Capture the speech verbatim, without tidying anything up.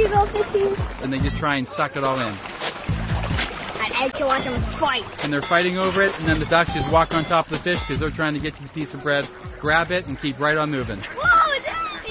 you go fishing. And they just try and suck it all in. I'd like to watch them fight. And they're fighting over it, and then the ducks just walk on top of the fish because they're trying to get to the piece of bread, grab it, and keep right on moving. Whoa!